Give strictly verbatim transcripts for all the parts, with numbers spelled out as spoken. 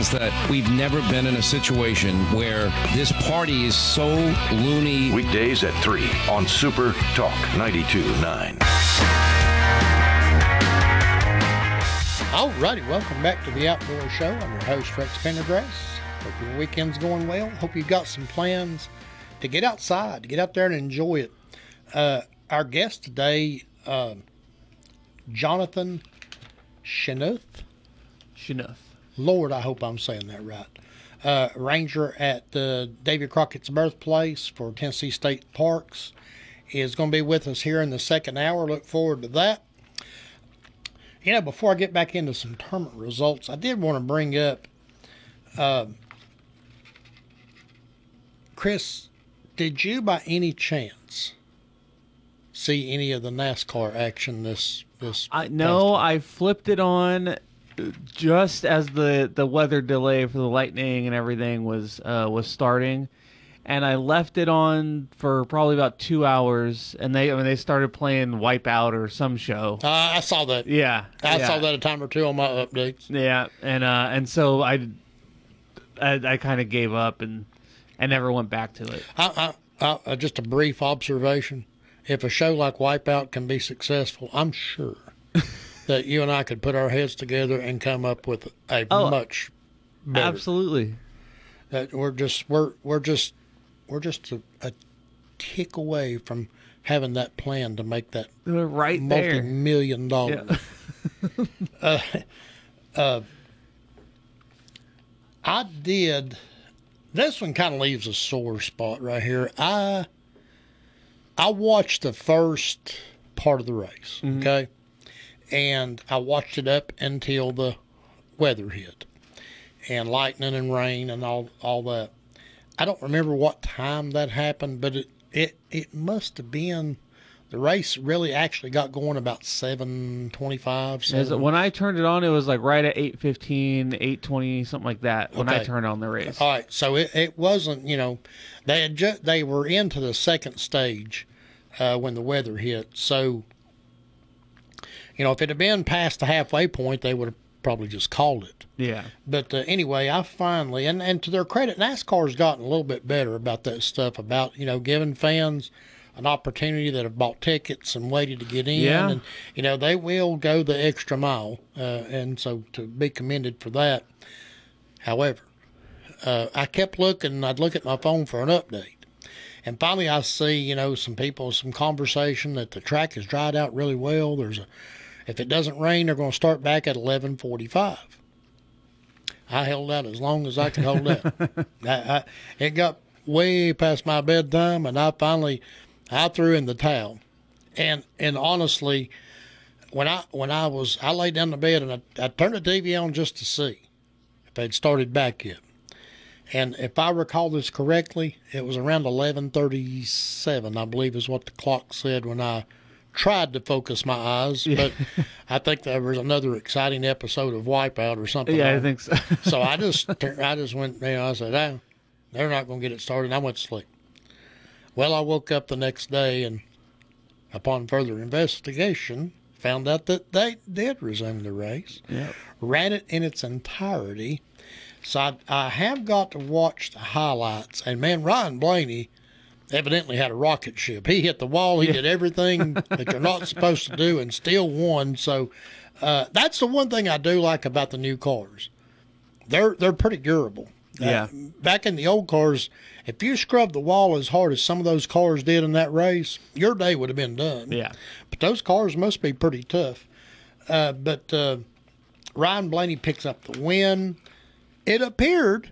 feels that we've never been in a situation where this party is so loony. Weekdays at three on Super Talk ninety-two point nine. All righty, welcome back to the Outdoor Show. I'm your host, Rex Pendergrass. Hope your weekend's going well. Hope you've got some plans to get outside, to get out there and enjoy it. Uh, our guest today, uh, Jonathan Chenoweth. Chenoweth. Lord, I hope I'm saying that right. Uh, ranger at uh, Davy Crockett's birthplace for Tennessee State Parks is going to be with us here in the second hour. Look forward to that. You know, before I get back into some tournament results, I did want to bring up, uh, Chris, did you by any chance see any of the NASCAR action this this? I no, past I flipped it on just as the, the weather delay for the lightning and everything was uh, was starting, and I left it on for probably about two hours, and they I mean, they started playing Wipeout or some show. Uh, I saw that. Yeah, I yeah. saw that a time or two on my updates. Yeah, and uh, and so I I, I kind of gave up and I never went back to it. I, I, I, just a brief observation. If a show like Wipeout can be successful, I'm sure that you and I could put our heads together and come up with a Oh, much better. Absolutely. That we're just we're we're just we're just a, a tick away from having that plan to make that They're right there. multi-million dollar. Yeah. uh, uh, I did. This one kind of leaves a sore spot right here. I I watched the first part of the race, Mm-hmm. okay, and I watched it up until the weather hit, and lightning and rain and all all that. I don't remember what time that happened, but it it, it must have been. The race really actually got going about seven twenty-five. As- When I turned it on, it was like right at eight fifteen, eight twenty, something like that. When I Okay. turned on the race. All right, so it, it wasn't, you know, they had ju- they were into the second stage uh, when the weather hit. So, you know, if it had been past the halfway point, they would have probably just called it. Yeah. But uh, anyway, I finally, and, and to their credit, NASCAR's gotten a little bit better about that stuff, about, you know, giving fans an opportunity that have bought tickets and waited to get in. Yeah. And, you know, they will go the extra mile. Uh, and so to be commended for that. However, uh, I kept looking, and I'd look at my phone for an update. And finally I see, you know, some people, some conversation that the track has dried out really well. There's a, if it doesn't rain, they're going to start back at eleven forty-five. I held out as long as I could hold out. I, I, it got way past my bedtime, and I finally, I threw in the towel. And and honestly, when I when I was, I laid down in the bed and I, I turned the T V on just to see if they'd started back yet. And if I recall this correctly, it was around eleven thirty-seven, I believe is what the clock said when I tried to focus my eyes. But I think there was another exciting episode of Wipeout or something. Yeah, I on. think so. So I just I just went, you know, I said, oh, they're not going to get it started. I went to sleep. Well, I woke up the next day and upon further investigation, found out that they did resume the race. Yeah. Ran it in its entirety. So I, I have got to watch the highlights. And, man, Ryan Blaney evidently had a rocket ship. He hit the wall. He Yeah. did everything that you're not supposed to do and still won. So uh, that's the one thing I do like about the new cars. They're they're pretty durable. Uh, Yeah. Back in the old cars, if you scrubbed the wall as hard as some of those cars did in that race, your day would have been done. Yeah. But those cars must be pretty tough. Uh, but uh, Ryan Blaney picks up the win. It appeared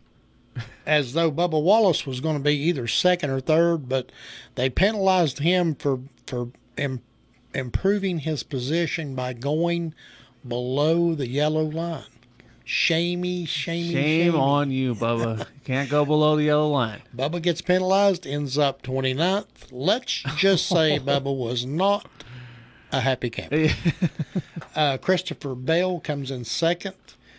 as though Bubba Wallace was going to be either second or third, but they penalized him for for im- improving his position by going below the yellow line. Shamey, shamey, Shame shamey. on you, Bubba. You can't go below the yellow line. Bubba gets penalized, ends up twenty-ninth. Let's just say Bubba was not a happy camper. uh, Christopher Bell comes in second.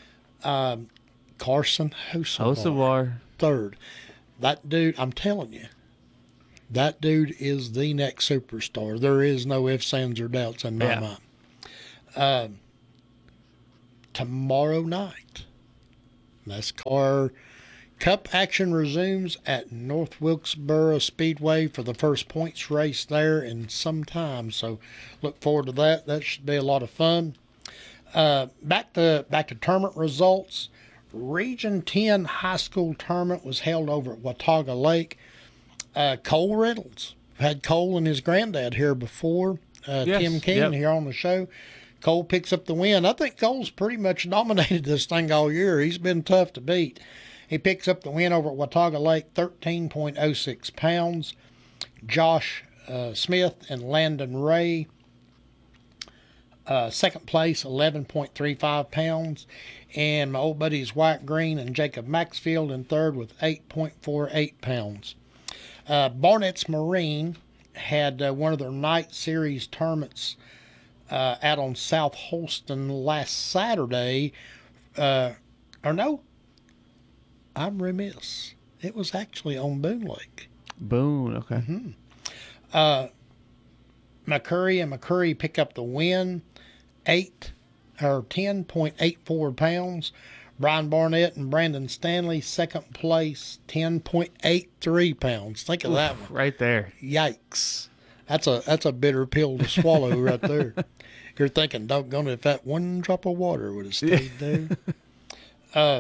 Um, Carson Hocevar, Hocevar. third. That dude, I'm telling you, that dude is the next superstar. There is no ifs, ands, or doubts in my Yeah. mind. Um, tomorrow night, NASCAR Cup action resumes at North Wilkesboro Speedway for the first points race there in some time. So look forward to that. That should be a lot of fun. Uh, back to back to tournament results. Region ten high school tournament was held over at Watauga Lake. Uh, Cole Reynolds. I've had Cole and his granddad here before. Uh, Yes, Tim King yep. here on the show. Cole picks up the win. I think Cole's pretty much dominated this thing all year. He's been tough to beat. He picks up the win over at Watauga Lake, thirteen point oh six pounds. Josh uh, Smith and Landon Ray, uh, second place, eleven point three five pounds. And my old buddies White Green and Jacob Maxfield in third with eight point four eight pounds. Uh, Barnett's Marine had uh, one of their night series tournaments uh, out on South Holston last Saturday. Uh, or no, I'm remiss. It was actually on Boone Lake. Boone. Okay. Mm-hmm. Uh, McCurry and McCurry pick up the win, eight or ten point eight four pounds. Brian Barnett and Brandon Stanley second place, ten point eight three pounds. Think of Oof, that one. right there. Yikes! That's a that's a bitter pill to swallow right there. You're thinking, doggone it, if that one drop of water would have stayed there. uh,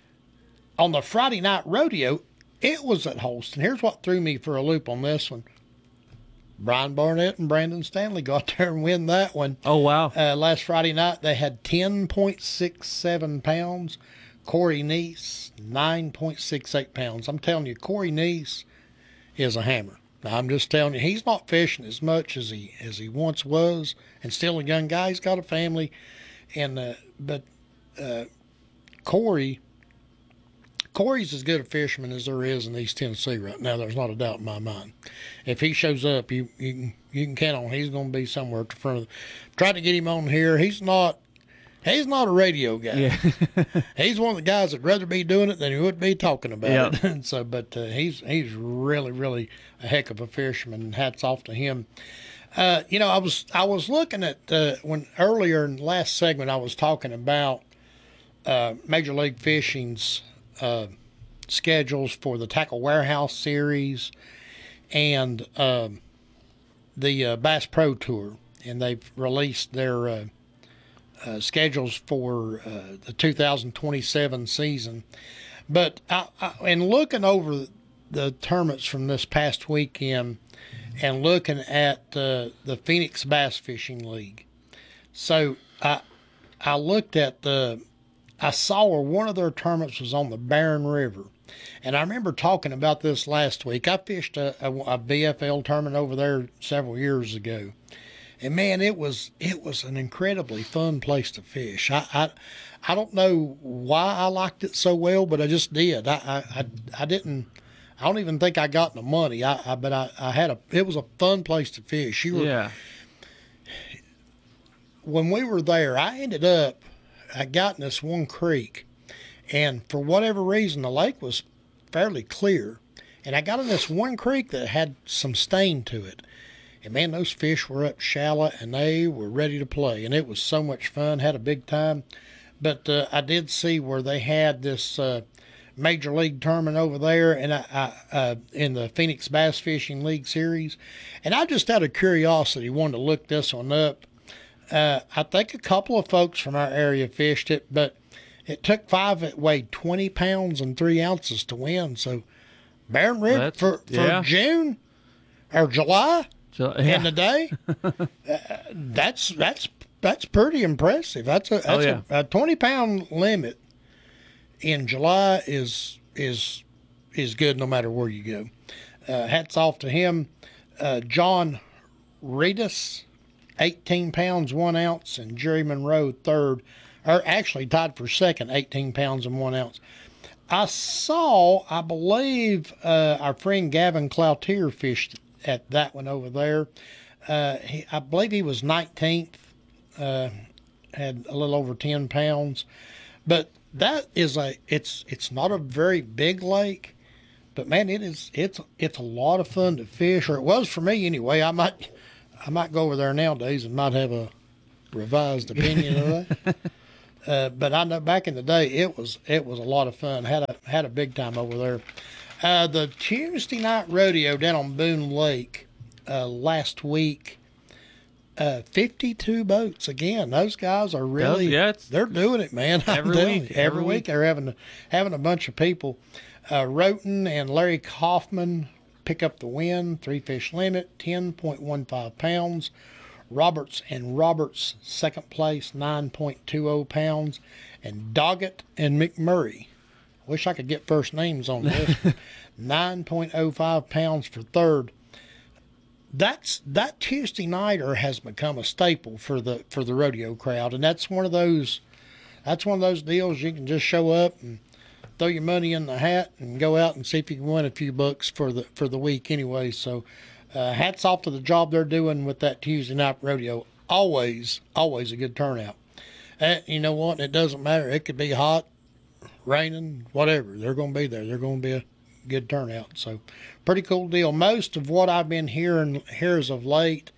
on the Friday night rodeo, it was at Holston. Here's what threw me for a loop on this one. Brian Barnett and Brandon Stanley got there and win that one. Oh, wow. Uh, last Friday night, they had ten point six seven pounds. Corey Neese, nine point six eight pounds. I'm telling you, Corey Neese is a hammer. Now, I'm just telling you, he's not fishing as much as he as he once was, and still a young guy. He's got a family, and uh, but uh, Corey, Corey's as good a fisherman as there is in East Tennessee right now. There's not a doubt in my mind. If he shows up, you you can you can count on he's going to be somewhere at the front of. The, tried to get him on here. He's not. He's not a radio guy. Yeah. He's one of the guys that'd rather be doing it than he would be talking about Yep. it. And so, but uh, he's he's really really a heck of a fisherman. Hats off to him. Uh, you know, I was I was looking at uh, when earlier in the last segment I was talking about uh, Major League Fishing's uh, schedules for the Tackle Warehouse Series and um, the uh, Bass Pro Tour, and they've released their uh, uh, schedules for uh, the two thousand twenty-seven season. But I, I, in looking over the tournaments from this past weekend and looking at uh, the Phoenix Bass Fishing League, so I I looked at the I saw where one of their tournaments was on the Barren River. And I remember talking about this last week. I fished a, a, a B F L tournament over there several years ago. And man, it was it was an incredibly fun place to fish. I I, I don't know why I liked it so well, but I just did. I I, I, I didn't I don't even think I got the money. I, I but I, I had a it was a fun place to fish. You were, Yeah. When we were there, I ended up I got in this one creek, and for whatever reason, the lake was fairly clear, and I got in this one creek that had some stain to it, and man, those fish were up shallow, and they were ready to play, and it was so much fun. Had a big time, but uh, I did see where they had this uh, Major League tournament over there, and I, I uh, in the Phoenix Bass Fishing League Series, and I just out of curiosity wanted to look this one up. Uh, I think a couple of folks from our area fished it, but it took five that weighed twenty pounds and three ounces to win. So, Barren River That's- for, for yeah. June or July So, yeah. in the day, uh, that's that's that's pretty impressive. That's a that's Oh, yeah. a, a twenty pound limit in July is is is good no matter where you go. Uh, hats off to him, uh, John Reedus. eighteen pounds, one ounce, and Jerry Monroe third, or actually tied for second, eighteen pounds and one ounce. I saw, I believe, uh, our friend Gavin Cloutier fished at that one over there. Uh, he, I believe he was nineteenth, uh, had a little over ten pounds. But that is a, it's it's not a very big lake, but man, it is, it's, it's a lot of fun to fish, or it was for me anyway. I might... I might go over there nowadays and might have a revised opinion of that. Uh, but I know back in the day, it was it was a lot of fun. Had a had a big time over there. Uh, the Tuesday night rodeo down on Boone Lake uh, last week. Uh, fifty-two boats again. Those guys are really yeah, it's they're doing it, man. I'm every telling week, you, every, every week week. they're having having a bunch of people. Uh, Roten and Larry Kaufman pick up the win. Three fish limit, ten point one five pounds. Roberts and Roberts second place, nine point two zero pounds, and Doggett and McMurray. Wish I could get first names on this. nine point zero five pounds for third. That's that Tuesday nighter has become a staple for the for the rodeo crowd, and that's one of those that's one of those deals you can just show up and throw your money in the hat and go out and see if you can win a few bucks for the for the week anyway. So, uh, hats off to the job they're doing with that Tuesday night rodeo. Always, always a good turnout. And you know what? It doesn't matter. It could be hot, raining, whatever. They're going to be there. They're going to be a good turnout. So pretty cool deal. Most of what I've been hearing here as of late,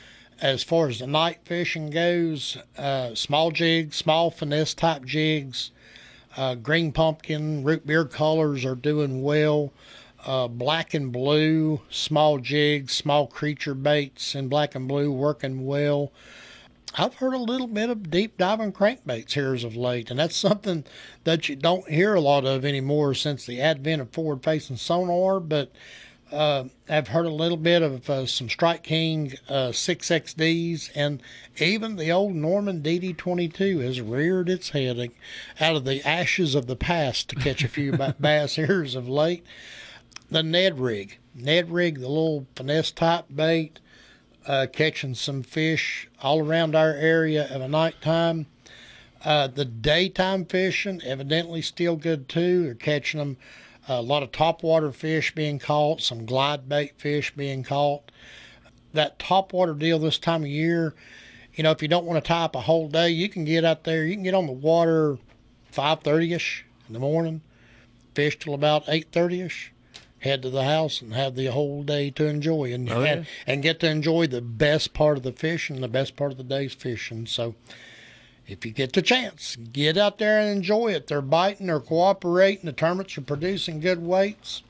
as far as the night fishing goes, uh, small jigs, small finesse type jigs, uh, green pumpkin, root beer colors are doing well. Uh, black and blue, small jigs, small creature baits in black and blue working well. I've heard a little bit of deep diving crankbaits here as of late, and that's something that you don't hear a lot of anymore since the advent of forward-facing sonar, but uh, I've heard a little bit of uh, some Strike King uh, six X Ds, and even the old Norman D D twenty-two has reared its head out of the ashes of the past to catch a few bass here as of late. The Ned Rig. Ned Rig, the little finesse type bait, Uh, catching some fish all around our area at a nighttime. Uh, the daytime fishing, evidently still good too. They're catching them, a lot of topwater fish being caught, some glide bait fish being caught. That topwater deal this time of year, you know, if you don't want to tie up a whole day, you can get out there, you can get on the water five thirty-ish in the morning, fish till about eight thirty-ish. Head to the house and have the whole day to enjoy and, Oh, yeah. and and get to enjoy the best part of the fishing, the best part of the day's fishing. So if you get the chance, get out there and enjoy it. They're biting, they're cooperating, the tournaments are producing good weights.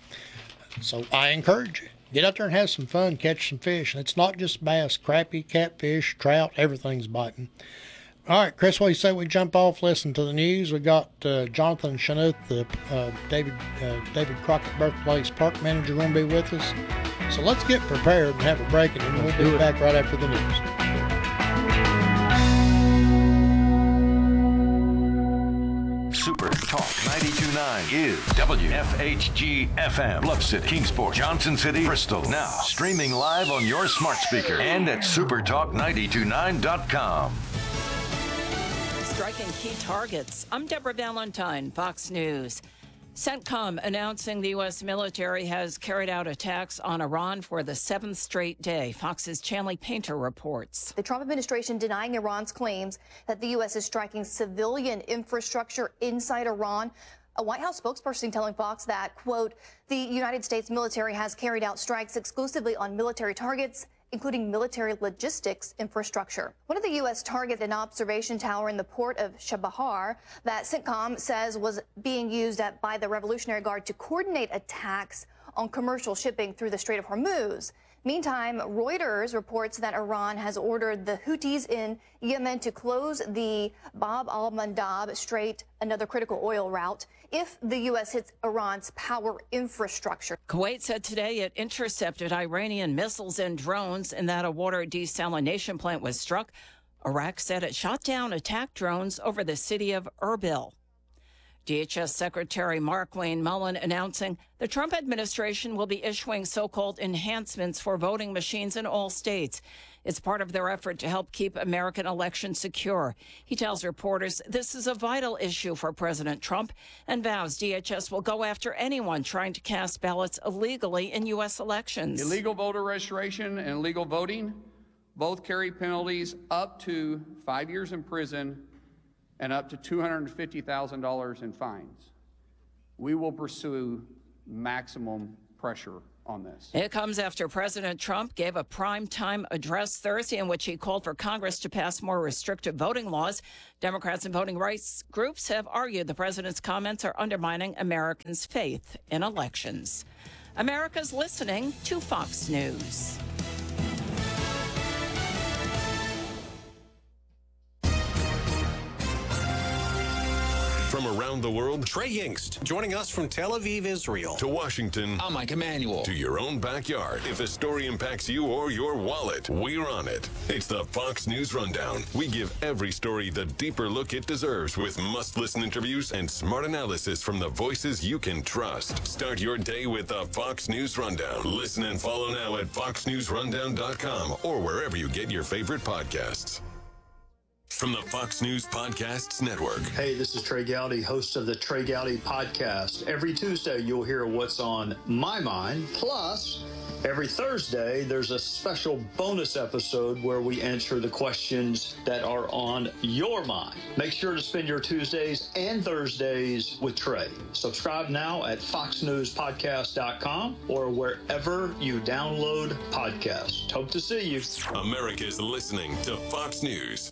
So I encourage you, get out there and have some fun, catch some fish. And it's not just bass, crappie, catfish, trout, everything's biting. All right, Chris, what do you say we jump off, listen to the news? We got uh, Jonathan Chanuth, the uh, David uh, David Crockett Birthplace Park Manager, going to be with us. So let's get prepared and have a break, and then we'll be back right after the news. Super Talk ninety-two point nine is W F H G F M. Bluff City, Kingsport, Johnson City, Bristol. Now streaming live on your smart speaker and at super talk nine two nine dot com. Striking key targets. I'm Deborah Valentine, Fox News. CENTCOM announcing the U S military has carried out attacks on Iran for the seventh straight day. Fox's Chanley Painter reports. The Trump administration denying Iran's claims that the U S is striking civilian infrastructure inside Iran. A White House spokesperson telling Fox that, quote, the United States military has carried out strikes exclusively on military targets, including military logistics infrastructure. One of the U S targets, an observation tower in the port of Chabahar that CENTCOM says was being used at, by the Revolutionary Guard to coordinate attacks on commercial shipping through the Strait of Hormuz. Meantime, Reuters reports that Iran has ordered the Houthis in Yemen to close the Bab al-Mandab Strait, another critical oil route, if the U S hits Iran's power infrastructure. Kuwait said today it intercepted Iranian missiles and drones and that a water desalination plant was struck. Iraq said it shot down attack drones over the city of Erbil. D H S Secretary Mark Wayne Mullen announcing the Trump administration will be issuing so-called enhancements for voting machines in all states. It's part of their effort to help keep American elections secure. He tells reporters this is a vital issue for President Trump and vows D H S will go after anyone trying to cast ballots illegally in U S elections. Illegal voter registration and illegal voting both carry penalties up to five years in prison and up to two hundred fifty thousand dollars in fines. We will pursue maximum pressure on this. It comes after President Trump gave a primetime address Thursday in which he called for Congress to pass more restrictive voting laws. Democrats and voting rights groups have argued the president's comments are undermining Americans' faith in elections. America's listening to Fox News. From around the world, Trey Yingst, joining us from Tel Aviv, Israel. To Washington. I'm Mike Emanuel. To your own backyard. If a story impacts you or your wallet, we're on it. It's the Fox News Rundown. We give every story the deeper look it deserves with must-listen interviews and smart analysis from the voices you can trust. Start your day with the Fox News Rundown. Listen and follow now at fox news rundown dot com or wherever you get your favorite podcasts. From the Fox News Podcasts Network. Hey, this is Trey Gowdy, host of the Trey Gowdy Podcast. Every Tuesday, you'll hear what's on my mind. Plus, every Thursday, there's a special bonus episode where we answer the questions that are on your mind. Make sure to spend your Tuesdays and Thursdays with Trey. Subscribe now at fox news podcast dot com or wherever you download podcasts. Hope to see you. America's listening to Fox News.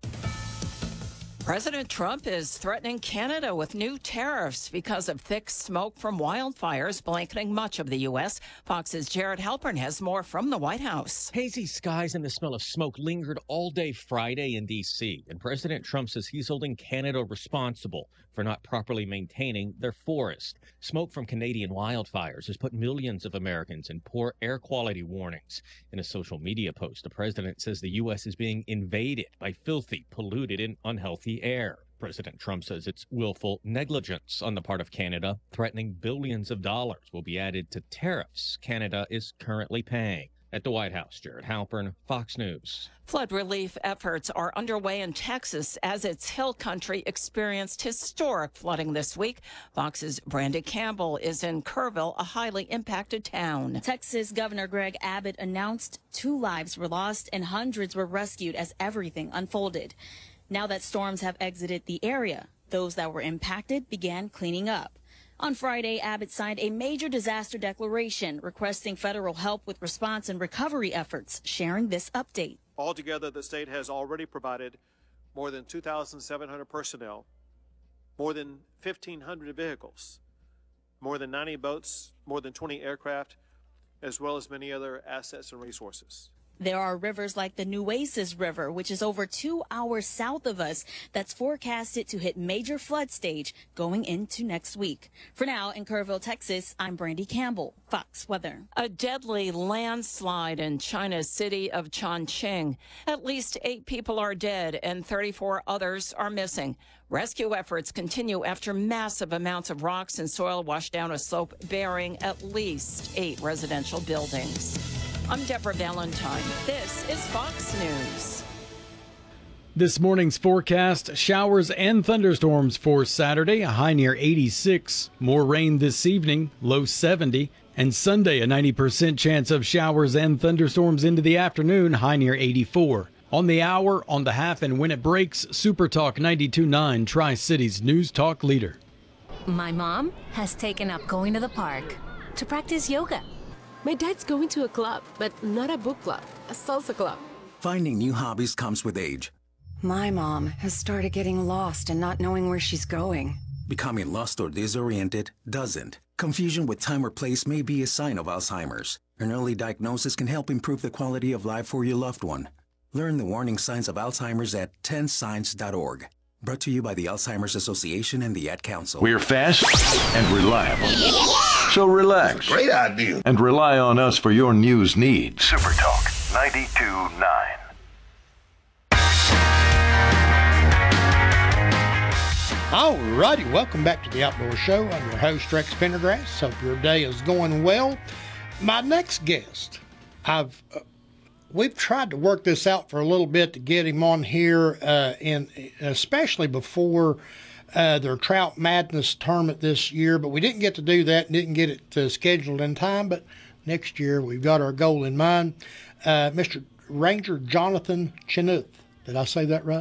President Trump is threatening Canada with new tariffs because of thick smoke from wildfires blanketing much of the U S. Fox's Jared Halpern has more from the White House. Hazy skies and the smell of smoke lingered all day Friday in D C, and President Trump says he's holding Canada responsible for not properly maintaining their forest. Smoke from Canadian wildfires has put millions of Americans in poor air quality warnings. In a social media post, the president says the U S is being invaded by filthy, polluted, and unhealthy air. President Trump says it's willful negligence on the part of Canada, threatening billions of dollars will be added to tariffs Canada is currently paying. At the White House, Jared Halpern, Fox News. Flood relief efforts are underway in Texas as its hill country experienced historic flooding this week. Fox's Brandy Campbell is in Kerrville, a highly impacted town. Texas Governor Greg Abbott announced two lives were lost and hundreds were rescued as everything unfolded. Now that storms have exited the area, those that were impacted began cleaning up. On Friday, Abbott signed a major disaster declaration requesting federal help with response and recovery efforts, sharing this update. Altogether, the state has already provided more than two thousand seven hundred personnel, more than fifteen hundred vehicles, more than ninety boats, more than twenty aircraft, as well as many other assets and resources. There are rivers like the Nueces River, which is over two hours south of us, that's forecasted to hit major flood stage going into next week. For now, in Kerrville, Texas, I'm Brandy Campbell, Fox Weather. A deadly landslide in China's city of Chongqing. At least eight people are dead and thirty-four others are missing. Rescue efforts continue after massive amounts of rocks and soil washed down a slope bearing at least eight residential buildings. I'm Deborah Valentine. This is Fox News. This morning's forecast, showers and thunderstorms for Saturday, a high near eighty-six. More rain this evening, low seventy. And Sunday, a ninety percent chance of showers and thunderstorms into the afternoon, high near eighty-four. On the hour, on the half, and when it breaks, Super Talk ninety-two point nine, Tri-Cities News Talk leader. My mom has taken up going to the park to practice yoga. My dad's going to a club, but not a book club, a salsa club. Finding new hobbies comes with age. My mom has started getting lost and not knowing where she's going. Becoming lost or disoriented doesn't. Confusion with time or place may be a sign of Alzheimer's. An early diagnosis can help improve the quality of life for your loved one. Learn the warning signs of Alzheimer's at ten signs dot org. Brought to you by the Alzheimer's Association and the Ad Council. We're fast and reliable. So relax. Great idea. And rely on us for your news needs. Super Talk ninety-two point nine. All righty, welcome back to the Outdoor Show. I'm your host, Rex Pendergrass. Hope your day is going well. My next guest, I've uh, we've tried to work this out for a little bit to get him on here, uh, in especially before uh, their Trout Madness tournament this year, but we didn't get to do that and didn't get it uh, scheduled in time. But next year we've got our goal in mind. Uh, Mister Ranger Jonathan Chenoweth. Did I say that right?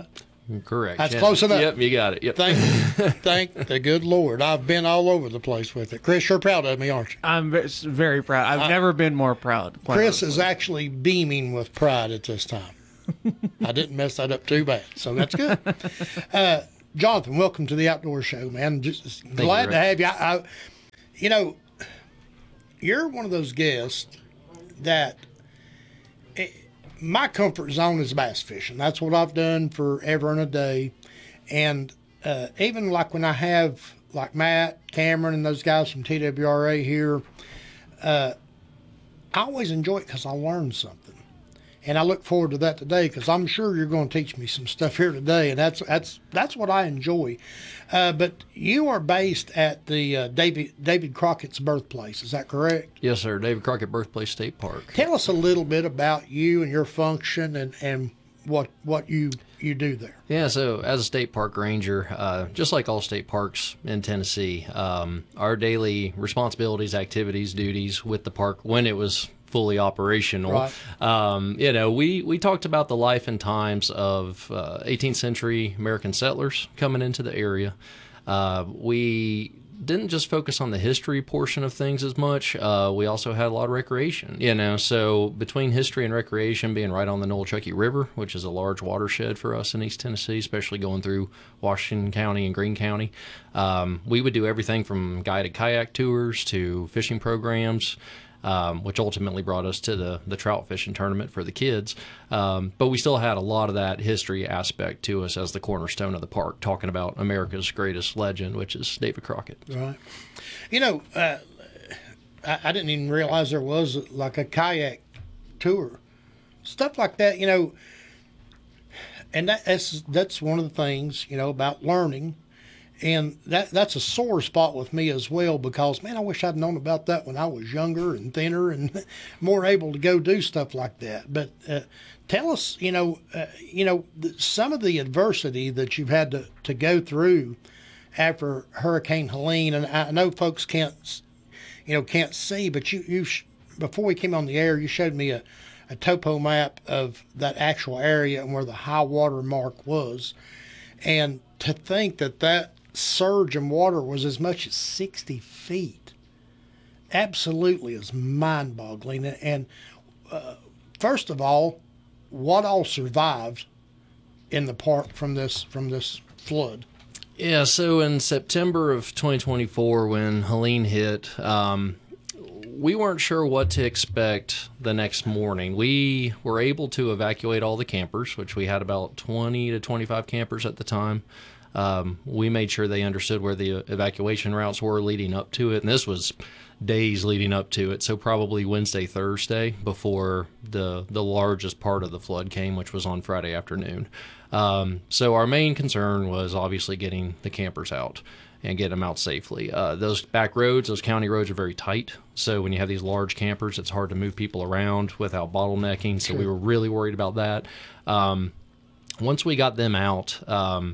Correct. That's yeah. close enough. Yep, you got it. Yep. Thank, thank the good Lord. I've been all over the place with it. Chris, you're proud of me, aren't you? I'm ve- very proud. I've I- never been more proud. quite Chris honestly. is actually beaming with pride at this time. I didn't mess that up too bad, so that's good. Uh, Jonathan, welcome to the Outdoor Show, man. Just glad you, to have you. I, I, you know, you're one of those guests that it, my comfort zone is bass fishing. That's what I've done forever and a day. And uh, even like when I have like Matt, Cameron, and those guys from T W R A here, uh, I always enjoy it because I learn something. And I look forward to that today because I'm sure you're going to teach me some stuff here today, and that's that's that's what I enjoy. Uh, but you are based at the uh, David David Crockett's birthplace, is that correct? Yes, sir. David Crockett Birthplace State Park. Tell us a little bit about you and your function and, and what what you you do there. Yeah, so as a state park ranger, uh, just like all state parks in Tennessee, um, our daily responsibilities, activities, duties with the park when it was fully operational. Right. Um, you know, we, we talked about the life and times of uh, eighteenth century American settlers coming into the area. Uh, we didn't just focus on the history portion of things as much. Uh, we also had a lot of recreation, you know, so between history and recreation being right on the Nolechucky River, which is a large watershed for us in East Tennessee, especially going through Washington County and Greene County, um, we would do everything from guided kayak tours to fishing programs, Um, which ultimately brought us to the, the trout fishing tournament for the kids. Um, but we still had a lot of that history aspect to us as the cornerstone of the park, talking about America's greatest legend, which is David Crockett. Right. You know, uh, I, I didn't even realize there was like a kayak tour. Stuff like that, you know, and that, that's, that's one of the things, you know, about learning. And that that's a sore spot with me as well because, man, I wish I'd known about that when I was younger and thinner and more able to go do stuff like that. But uh, tell us, you know, uh, you know, th- some of the adversity that you've had to, to go through after Hurricane Helene. And I know folks can't, you know, can't see, but you, you sh- before we came on the air, you showed me a, a topo map of that actual area and where the high water mark was. And to think that that surge in water was as much as sixty feet absolutely is mind-boggling. And uh, first of all, what all survived in the park from this from this flood? Yeah, so in September of twenty twenty-four, when Helene hit, um, we weren't sure what to expect the next morning. We were able to evacuate all the campers, which we had about twenty to twenty-five campers at the time. Um, we made sure they understood where the evacuation routes were leading up to it, and this was days leading up to it, so probably Wednesday, Thursday before the the largest part of the flood came, which was on Friday afternoon. Um, so our main concern was obviously getting the campers out and get them out safely. Uh, those back roads, those county roads are very tight, so when you have these large campers, it's hard to move people around without bottlenecking, so Sure. we were really worried about that. Um, once we got them out, um,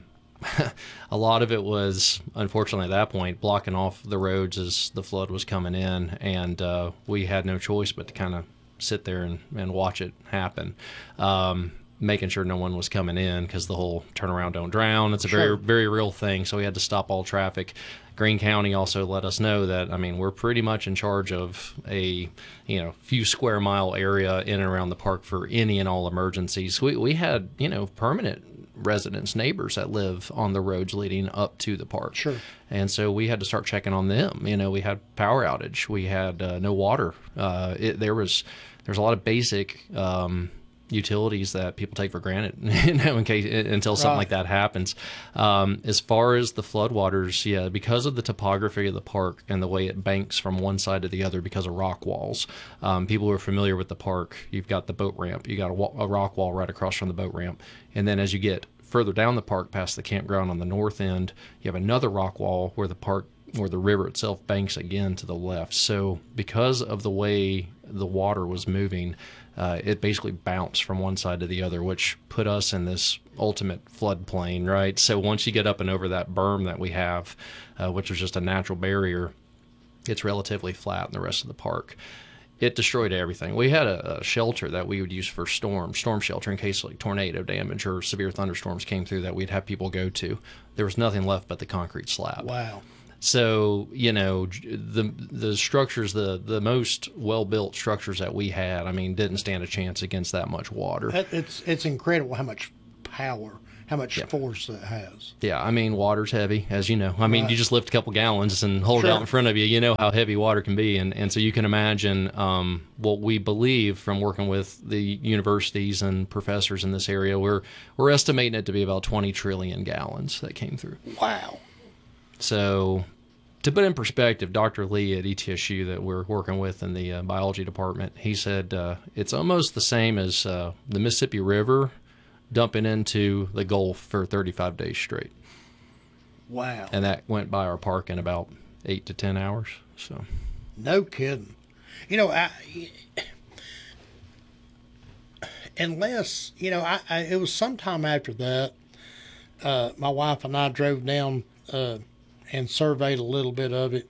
a lot of it was, unfortunately at that point, blocking off the roads as the flood was coming in, and uh, we had no choice but to kind of sit there and, and watch it happen, um, making sure no one was coming in because the whole turn around, don't drown. It's a Sure. very, very real thing, so we had to stop all traffic. Greene County also let us know that, I mean, we're pretty much in charge of a, you know, few square mile area in and around the park for any and all emergencies. We, we had, you know, permanent residents, neighbors that live on the roads leading up to the park. Sure. And so we had to start checking on them. You know, we had power outage. We had uh, no water. Uh, it, there was there's a lot of basic um, utilities that people take for granted, you know, in case until something Right. like that happens. Um, as far as the floodwaters, yeah, because of the topography of the park and the way it banks from one side to the other because of rock walls. Um, people who are familiar with the park, you've got the boat ramp, you got a, wa- a rock wall right across from the boat ramp, and then as you get further down the park past the campground on the north end, you have another rock wall where the park where the river itself banks again to the left. So because of the way the water was moving, uh, it basically bounced from one side to the other, which put us in this ultimate floodplain, right? So once you get up and over that berm that we have, uh, which was just a natural barrier, it's relatively flat in the rest of the park. it destroyed everything. We had a, a shelter that we would use for storm, storm shelter in case like tornado damage or severe thunderstorms came through that we'd have people go to. There was nothing left but the concrete slab. Wow. So, you know, the the structures, the, the most well-built structures that we had, I mean, didn't stand a chance against that much water. It's, it's incredible how much power, how much Yeah. force that has. Yeah, I mean, water's heavy, as you know. I mean, Right. you just lift a couple gallons and hold it Sure. out in front of you. You know how heavy water can be. And, and so you can imagine um, what we believe from working with the universities and professors in this area. We're, we're estimating it to be about twenty trillion gallons that came through. Wow. So to put in perspective, Doctor Lee at E T S U that we're working with in the uh, biology department, he said uh, it's almost the same as uh, the Mississippi River dumping into the Gulf for thirty-five days straight. Wow. And that went by our park in about eight to ten hours. So, No kidding. You know, I, unless, you know, I, I it was sometime after that, uh, my wife and I drove down uh, and surveyed a little bit of it.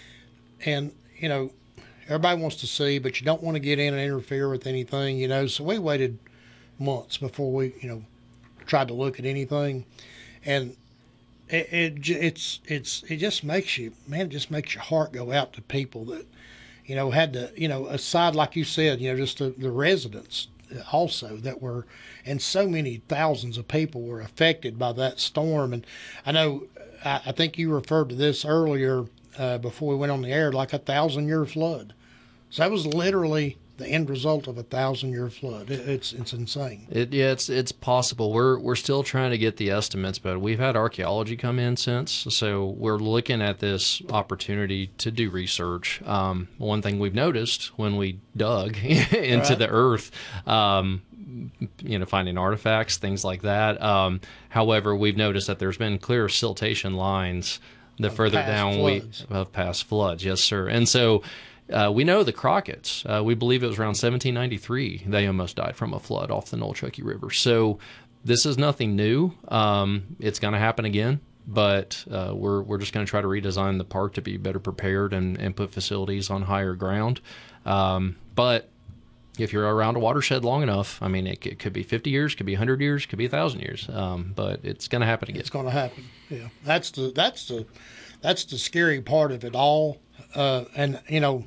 And, you know, everybody wants to see, but you don't want to get in and interfere with anything, you know. So we waited months before we, you know, tried to look at anything. And it, it j- it's it's it just makes you, man, it just makes your heart go out to people that, you know, had to, you know, aside, like you said, you know, just the, the residents also that were, and so many thousands of people were affected by that storm. And I know, I, I think you referred to this earlier uh, before we went on the air, like a thousand year flood. So that was literally the end result of a thousand year flood. It, it's it's insane. it, yeah, it's it's possible. We're we're still trying to get the estimates, but we've had archaeology come in since, so we're looking at this opportunity to do research. Um, one thing we've noticed when we dug into Right. the earth, um, you know, finding artifacts, things like that. Um, however, we've noticed that there's been clear siltation lines the Of further past down floods. we of past floods. Yes, sir. And so. Uh, we know the Crockett's. Uh, we believe it was around seventeen ninety-three. They almost died from a flood off the Nolechucky River. So this is nothing new. Um, it's going to happen again, but uh, we're we're just going to try to redesign the park to be better prepared and, and put facilities on higher ground. Um, but if you're around a watershed long enough, I mean, it, it could be fifty years, could be one hundred years, could be one thousand years. Um, but it's going to happen again. It's going to happen. Yeah, that's the that's the that's the scary part of it all. Uh, and you know.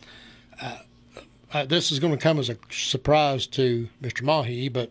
Uh, uh, this is going to come as a surprise to Mister Mahi, but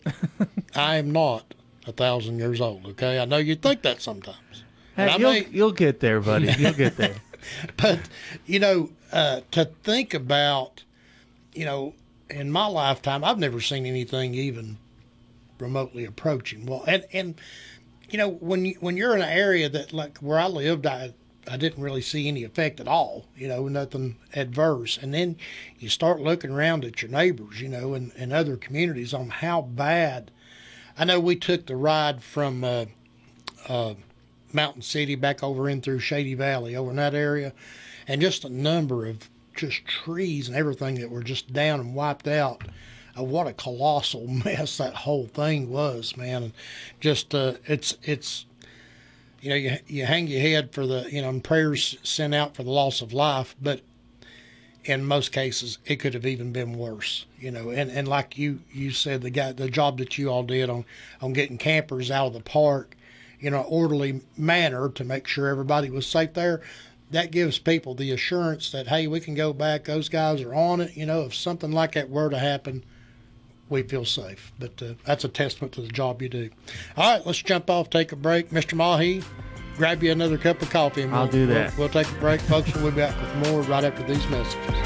I am not a thousand years old. Okay, I know you think that sometimes. Hey, And I you'll, may- you'll get there, buddy. You'll get there. but you know, uh, to think about, you know, in my lifetime, I've never seen anything even remotely approaching. Well, and and you know, when you when you're in an area that like where I lived, I. I didn't really see any effect at all, you know, nothing adverse. And then you start looking around at your neighbors, you know, and, and other communities on how bad. I know we took the ride from uh, uh, Mountain City back over in through Shady Valley, over in that area, and just a number of just trees and everything that were just down and wiped out. Uh, what a colossal mess that whole thing was, man. And just, uh, it's, it's, you know, you you hang your head for the, you know, and prayers sent out for the loss of life, but in most cases, it could have even been worse, you know. And, and like you, you said, the guy, the job that you all did on, on getting campers out of the park, in an orderly manner to make sure everybody was safe there, that gives people the assurance that, hey, we can go back. Those guys are on it. You know, if something like that were to happen, we feel safe. But uh, that's a testament to the job you do. All right, let's jump off, take a break. Mister Mahi, grab you another cup of coffee. And I'll we'll, do that. We'll, we'll take a break, folks. We'll be back with more right after these messages.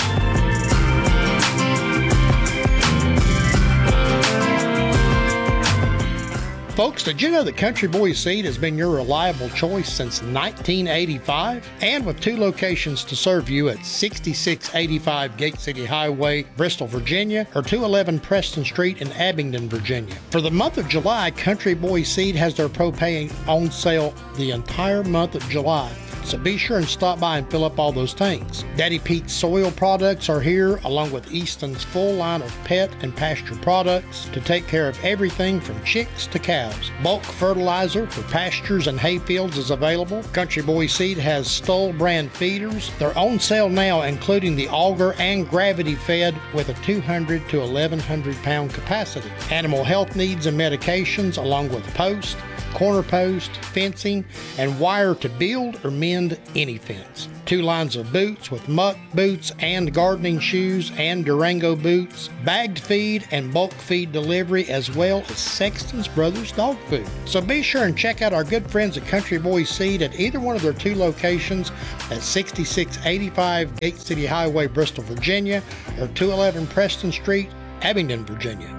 Folks, did you know that Country Boy Seed has been your reliable choice since nineteen eighty-five? And with two locations to serve you at sixty-six eighty-five Gate City Highway, Bristol, Virginia, or two eleven Preston Street in Abingdon, Virginia. For the month of July, Country Boy Seed has their propane on sale the entire month of July. So be sure and stop by and fill up all those tanks. Daddy Pete's soil products are here, along with Easton's full line of pet and pasture products to take care of everything from chicks to cows. Bulk fertilizer for pastures and hay fields is available. Country Boy Seed has Stoll brand feeders. They're on sale now, including the auger and gravity fed with a two hundred to eleven hundred pound capacity. Animal health needs and medications, along with post, corner post, fencing, and wire to build or mend any fence. Two lines of boots with muck boots and gardening shoes and Durango boots, bagged feed and bulk feed delivery, as well as Sexton's Brothers dog food. So be sure and check out our good friends at Country Boy Seed at either one of their two locations at sixty-six eighty-five Gate City Highway, Bristol, Virginia, or two eleven Preston Street, Abingdon, Virginia.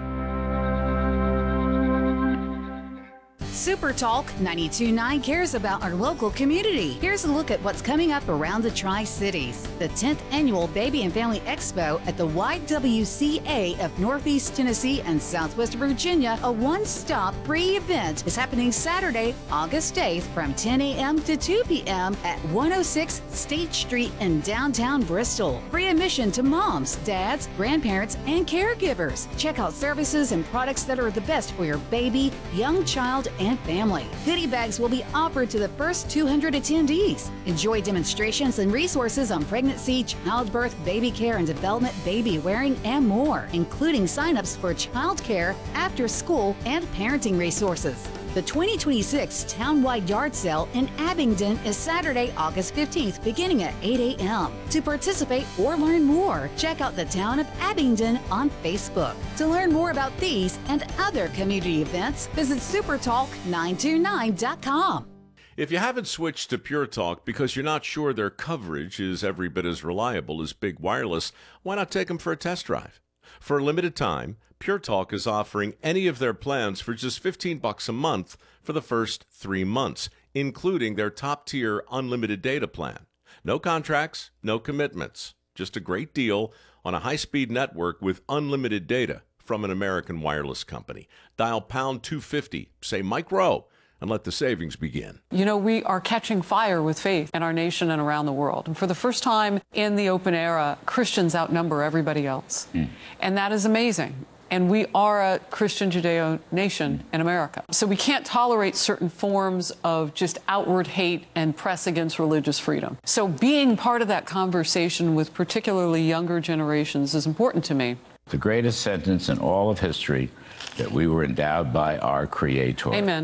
Super Talk ninety-two point nine cares about our local community. Here's a look at what's coming up around the Tri-Cities. The tenth Annual Baby and Family Expo at the Y W C A of Northeast Tennessee and Southwest Virginia, a one-stop free event, is happening Saturday, August eighth from ten a.m. to two p.m. at one oh six State Street in downtown Bristol. Free admission to moms, dads, grandparents, and caregivers. Check out services and products that are the best for your baby, young child, and family. Goodie bags will be offered to the first two hundred attendees. Enjoy demonstrations and resources on pregnancy, childbirth, baby care and development, baby wearing, and more, including signups for childcare, after school, and parenting resources. The twenty twenty-six Townwide Yard Sale in Abingdon is Saturday, August fifteenth, beginning at eight a.m. To participate or learn more, check out the Town of Abingdon on Facebook. To learn more about these and other community events, visit super talk nine two nine dot com. If you haven't switched to Pure Talk because you're not sure their coverage is every bit as reliable as Big Wireless, why not take them for a test drive? For a limited time, Pure Talk is offering any of their plans for just fifteen bucks a month for the first three months, including their top-tier unlimited data plan. No contracts, no commitments, just a great deal on a high-speed network with unlimited data from an American wireless company. Dial pound two fifty, say Mike Rowe, and let the savings begin. You know, we are catching fire with faith in our nation and around the world. And for the first time in the open era, Christians outnumber everybody else. Mm. And that is amazing. And we are a Christian Judeo nation in America. So we can't tolerate certain forms of just outward hate and press against religious freedom. So being part of that conversation with particularly younger generations is important to me. The greatest sentence in all of history, that we were endowed by our Creator. Amen.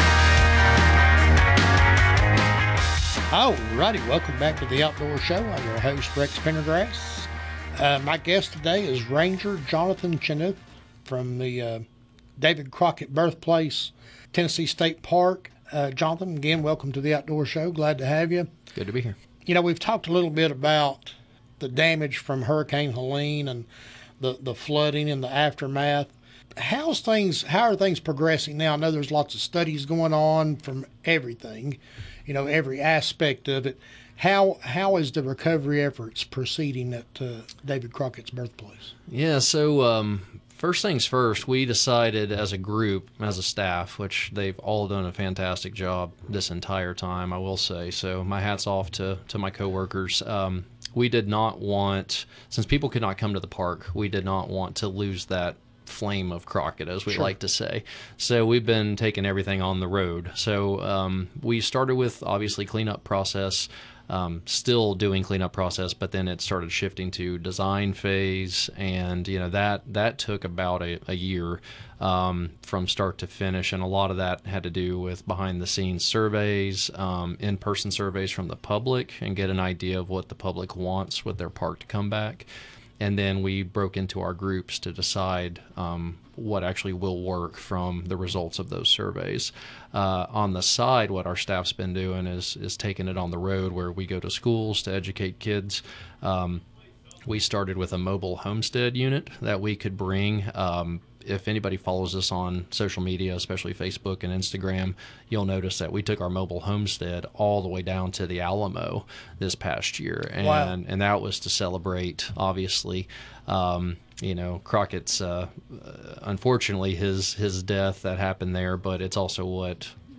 All righty, welcome back to the Outdoor Show. I'm your host, Rex Pendergrass. Uh, my guest today is Ranger Jonathan Chinook from the uh, David Crockett Birthplace, Tennessee State Park. Uh, Jonathan, again, welcome to the Outdoor Show. Glad to have you. Good to be here. You know, we've talked a little bit about the damage from Hurricane Helene and the, the flooding and the aftermath. How's things, how are things progressing now? I know there's lots of studies going on from everything, you know, every aspect of it. How how is the recovery efforts proceeding at uh, David Crockett's Birthplace? Yeah, so um, first things first, we decided as a group, as a staff, which they've all done a fantastic job this entire time, I will say. So my hat's off to, to my coworkers. Um, we did not want, since people could not come to the park, we did not want to lose that flame of Crockett, as we Sure. like to say. So we've been taking everything on the road. So um, we started with obviously cleanup process, um, still doing cleanup process, but then it started shifting to design phase, and you know that that took about a, a year um, from start to finish, and a lot of that had to do with behind the scenes surveys, um, in-person surveys from the public, and get an idea of what the public wants with their park to come back. And then we broke into our groups to decide um, what actually will work from the results of those surveys. Uh, on the side, what our staff's been doing is is taking it on the road, where we go to schools to educate kids. Um, we started with a mobile homestead unit that we could bring. Um, if anybody follows us on social media, especially Facebook and Instagram, you'll notice that we took our mobile homestead all the way down to the Alamo this past year. And Wow. and that was to celebrate, obviously, um, you know, Crockett's, uh, unfortunately, his his death that happened there, but it's also what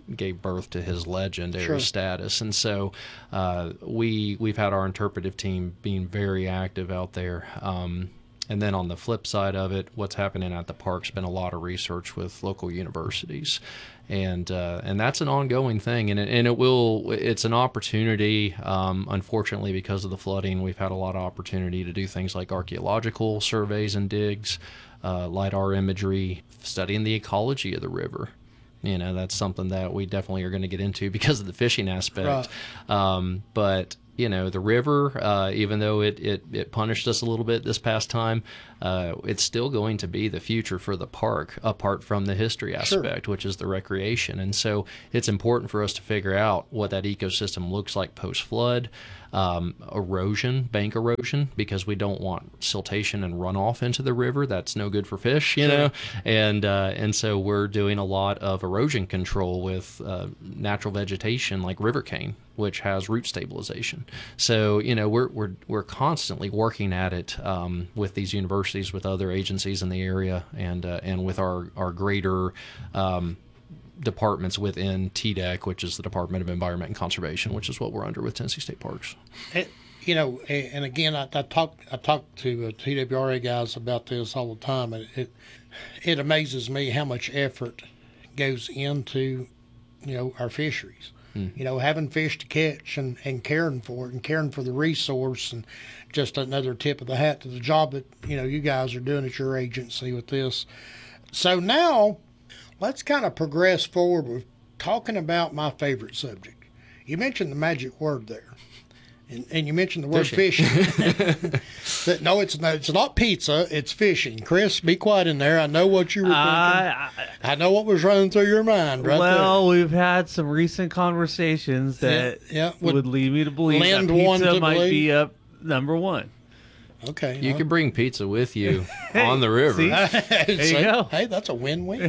gave birth to his legend or Sure. his status. And so uh, we we've had our interpretive team being very active out there. Um, and then on the flip side of it, what's happening at the park's been a lot of research with local universities. And uh, and that's an ongoing thing, and it, and it will. It's an opportunity. Um, unfortunately, because of the flooding, we've had a lot of opportunity to do things like archaeological surveys and digs, uh, LiDAR imagery, studying the ecology of the river. You know, that's something that we definitely are going to get into because of the fishing aspect. Right. Um, but you know, the river, uh, even though it, it, it punished us a little bit this past time, uh, it's still going to be the future for the park, apart from the history aspect, Sure. which is the recreation. And so it's important for us to figure out what that ecosystem looks like post-flood, um, erosion, bank erosion, because we don't want siltation and runoff into the river. That's no good for fish, you Sure. know. And uh, and so we're doing a lot of erosion control with uh, natural vegetation like river cane, which has root stabilization. So you know we're we're we're constantly working at it um, with these universities, with other agencies in the area, and uh, and with our our greater um, departments within T D E C, which is the Department of Environment and Conservation, which is what we're under with Tennessee State Parks. It, you know, a- and again, I, I talk I talk to uh, T W R A guys about this all the time, and it it amazes me how much effort goes into, you know, our fisheries. You know, having fish to catch and, and caring for it and caring for the resource, and just another tip of the hat to the job that, you know, you guys are doing at your agency with this. So now let's kind of progress forward with talking about my favorite subject. You mentioned the magic word there. And, and you mentioned the word fishing. Fishing. That, no, it's not, it's not pizza, it's fishing. Chris, be quiet in there. I know what you were thinking. I, I, I know what was running through your mind right well, we've had some recent conversations that Yeah, yeah, would, would lead me to believe that lend one pizza to might believe. be up number one. there. Okay. You uh, can bring pizza with you on the river. see? there you go. Hey, that's a win-win.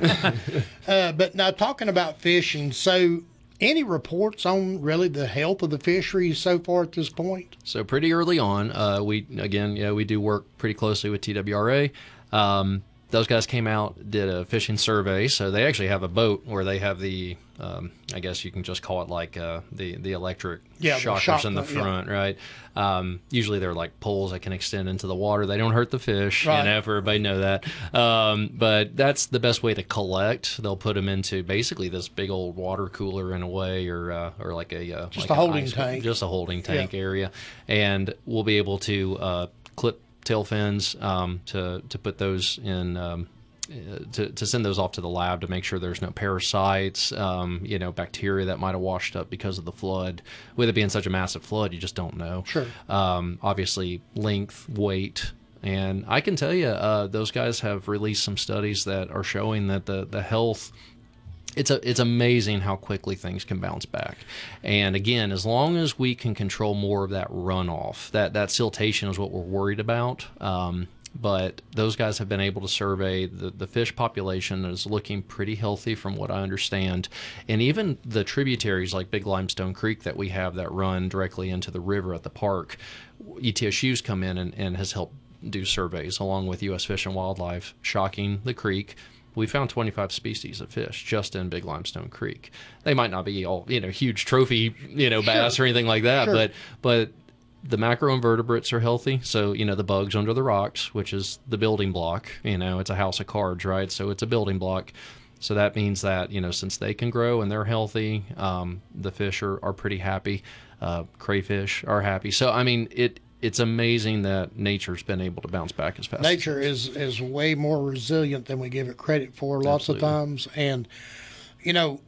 uh, but now talking about fishing, so any reports on really the health of the fisheries so far at this point? So pretty early on, uh, we again, yeah, we do work pretty closely with T W R A. Um, those guys came out, did a fishing survey. So they actually have a boat where they have the, um, I guess you can just call it like uh, the the electric Yeah, the shockers shock- in the yeah. front, right? Um, usually they're like poles that can extend into the water. They don't hurt the fish, Right. you know, for everybody know that. Um, but that's the best way to collect. They'll put them into basically this big old water cooler in a way, or uh, or like a uh, Just like a an holding ice- tank. just a holding tank Yeah. area, and we'll be able to uh, clip tail fins um, to to put those in. Um, uh, to, to send those off to the lab to make sure there's no parasites, um, you know, bacteria that might have washed up because of the flood. With it being such a massive flood, you just don't know. Sure. Um, obviously, length, weight, and I can tell you, uh, those guys have released some studies that are showing that the the health. It's a, it's amazing how quickly things can bounce back. And again, as long as we can control more of that runoff, that, that siltation is what we're worried about. Um, but those guys have been able to survey the, the fish population is looking pretty healthy from what I understand. And even the tributaries like Big Limestone Creek that we have that run directly into the river at the park, E T S U's come in and, and has helped do surveys along with U S Fish and Wildlife, shocking the creek. We found twenty-five species of fish just in Big Limestone Creek. They might not be all, you know, huge trophy, you know, bass Sure. or anything like that, Sure. but but the macroinvertebrates are healthy. So, you know, the bugs under the rocks, which is the building block, you know, it's a house of cards, right? So it's a building block. So that means that, you know, since they can grow and they're healthy, um, the fish are, are pretty happy. Uh, crayfish are happy. So, I mean, it it's amazing that nature's been able to bounce back as fast. Nature is is way more resilient than we give it credit for lots Absolutely. of times. And, you know,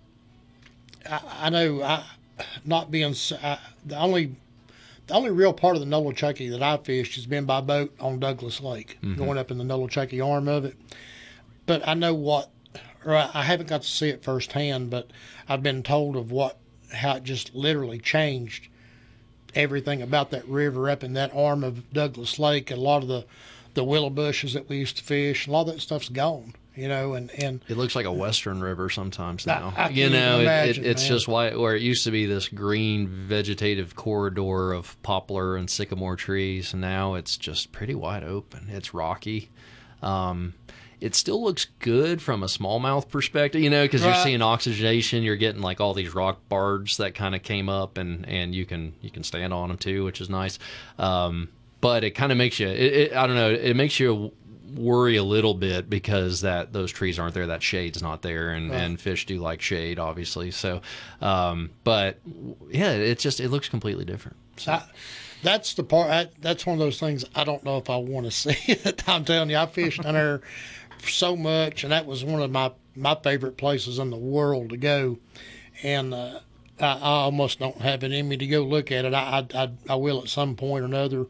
I, I know I, not being, s- I, the only the only real part of the Nolichucky that I fished has been by boat on Douglas Lake, Mhm. going up in the Nolichucky arm of it. But I know what, or I I haven't got to see it firsthand, but I've been told of what, how it just literally changed everything about that river up in that arm of Douglas Lake. A lot of the, the willow bushes that we used to fish, a lot of that stuff's gone, you know, and, and It looks like a western river sometimes I- now. I can't you know, even it, imagine, it, it's man. just why where it used to be this green vegetative corridor of poplar and sycamore trees. Now it's just pretty wide open. It's rocky. Um, it still looks good from a smallmouth perspective, you know, because Right. you're seeing oxygenation. You're getting like all these rock barge that kind of came up, and, and you can you can stand on them too, which is nice. Um, but it kind of makes you, it, it, I don't know, it makes you worry a little bit because that those trees aren't there, that shade's not there, and, Right. and fish do like shade, obviously. So, um, but yeah, it just it looks completely different. So. I, that's the part. I, that's one of those things I don't know if I want to see it. I'm telling you, I fished down there so much, and that was one of my my favorite places in the world to go. And uh, I, I almost don't have it in me to go look at it. I I, I, I will at some point or another.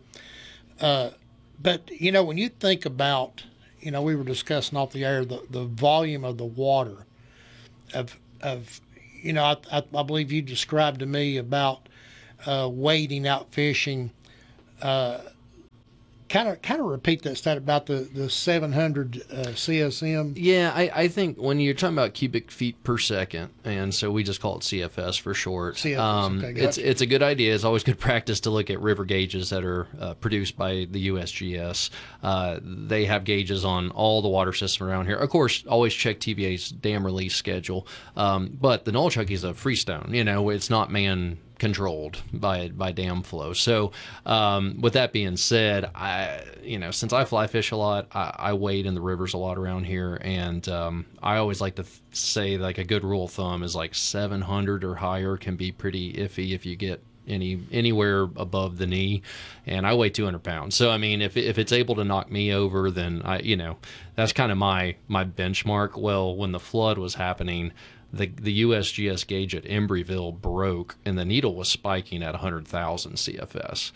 Uh, but you know, when you think about, you know, we were discussing off the air the, the volume of the water, of of, you know, I I, I believe you described to me about. Uh, wading out fishing, uh, kind of kind of repeat that stat about the the seven hundred uh, C S M. Yeah, I, I think when you're talking about cubic feet per second, and so we just call it C F S for short. C F S, um, okay, it's gotcha. it's a good idea. It's always good practice to look at river gauges that are uh, produced by the U S G S. Uh, they have gauges on all the water system around here. Of course, always check T V A's dam release schedule. Um, but the Nolichucky is a freestone. You know, it's not man controlled by by dam flow. So um, with that being said, I you know since I fly fish a lot, I, I wade in the rivers a lot around here, and um, I always like to th- say like a good rule of thumb is like seven hundred or higher can be pretty iffy if you get any anywhere above the knee, and I weigh two hundred pounds. So I mean, if if it's able to knock me over, then I you know that's kind of my my benchmark. Well, when the flood was happening, the the U S G S gauge at Embryville broke, and the needle was spiking at one hundred thousand C F S.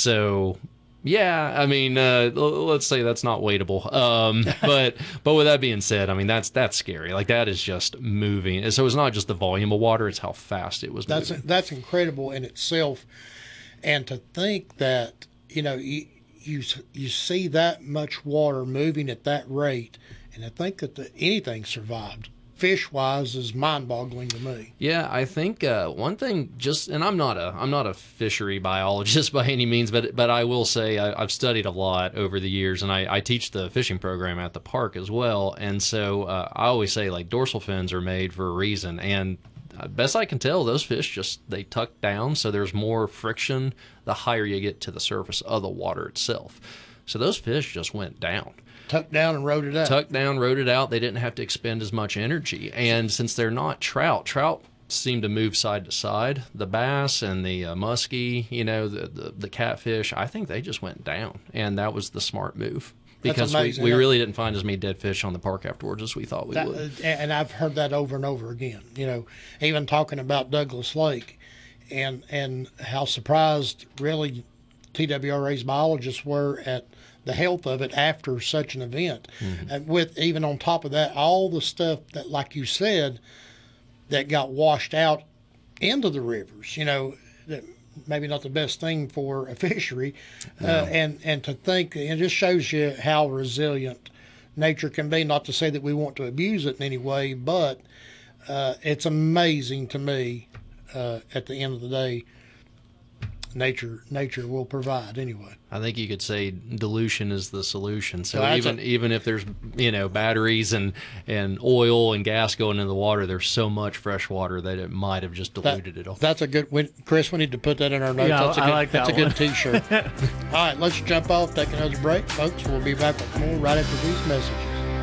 So yeah, I mean, uh, l- let's say that's not wadeable. Um, but but with that being said, I mean that's that's scary. Like that is just moving. And so it's not just the volume of water; it's how fast it was That's moving. that's incredible in itself, and to think that you know you you you see that much water moving at that rate, and to think that the, anything survived. Fish-wise is mind-boggling to me. Yeah, I think uh, one thing just, and I'm not a I'm not a fishery biologist by any means, but but I will say I, I've studied a lot over the years, and I, I teach the fishing program at the park as well, and so uh, I always say like dorsal fins are made for a reason, and uh, best I can tell, those fish just they tuck down, so there's more friction the higher you get to the surface of the water itself. So those fish just went down. Tucked down and rode it out. Tucked down, rode it out. They didn't have to expend as much energy. And since they're not trout, trout seem to move side to side. The bass and the uh, muskie, you know, the, the the catfish, I think they just went down. And that was the smart move. Because we, we really didn't find as many dead fish on the park afterwards as we thought we that, would. And I've heard that over and over again. You know, even talking about Douglas Lake and, and how surprised really T W R A's biologists were at the health of it after such an event. Mm-hmm. And with even on top of that, all the stuff that, like you said, that got washed out into the rivers, you know, that maybe not the best thing for a fishery. No. Uh, and, and to think, it just shows you how resilient nature can be, not to say that we want to abuse it in any way, but uh, it's amazing to me uh, at the end of the day, nature nature will provide anyway. I think you could say dilution is the solution. So Well, even a- even if there's you know batteries and and oil and gas going into the water, there's so much fresh water that it might have just diluted it all. That's a good we, Chris, we need to put that in our notes. Yeah, that's a I good, like that's that a one. good t-shirt. All right, let's jump off, take another break, folks. We'll be back with more right after these messages.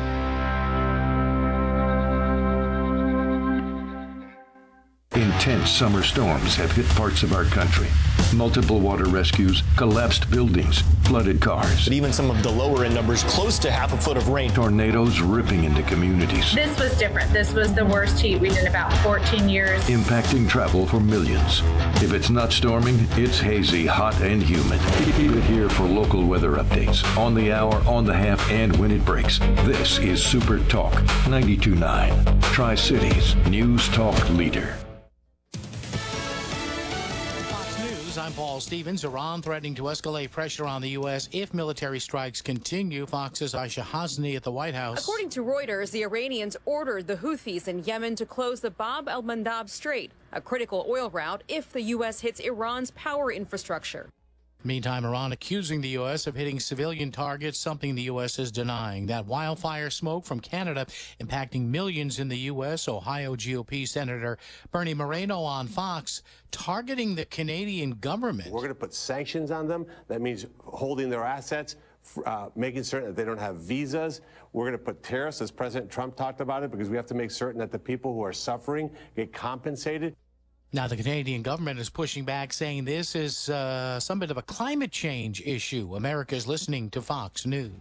Intense summer storms have hit parts of our country. Multiple water rescues, collapsed buildings, flooded cars. But even some of the lower end numbers, close to half a foot of rain. Tornadoes ripping into communities, This was different. This was the worst heat we've in about fourteen years. impacting travel for millions. If it's not storming, it's hazy, hot, and humid. Keep it here for local weather updates. On the hour, on the half, and when it breaks. This is Super Talk ninety-two point nine. Tri-Cities News Talk Leader. News, I'm Paul Stevens. Iran threatening to escalate pressure on the U S if military strikes continue. Fox's Aisha Hasni at the White House. According to Reuters, the Iranians ordered the Houthis in Yemen to close the Bab el-Mandab Strait, a critical oil route, if the U S hits Iran's power infrastructure. Meantime, Iran accusing the U S of hitting civilian targets, something the U S is denying. That wildfire smoke from Canada impacting millions in the U S. Ohio G O P Senator Bernie Moreno on Fox targeting the Canadian government. We're going to put sanctions on them. That means holding their assets, uh, making certain that they don't have visas. We're going to put tariffs, as President Trump talked about it, because we have to make certain that the people who are suffering get compensated. Now, the Canadian government is pushing back, saying this is uh, some bit of a climate change issue. America's listening to Fox News.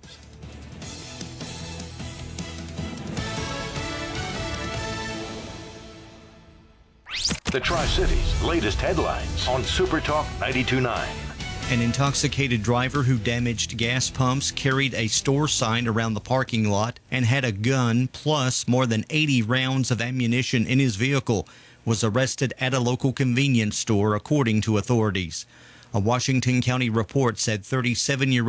The Tri-Cities' latest headlines on Super Talk ninety-two point nine. An intoxicated driver who damaged gas pumps, carried a store sign around the parking lot, and had a gun plus more than eighty rounds of ammunition in his vehicle was arrested at a local convenience store, according to authorities. A Washington County report said thirty-seven-year-old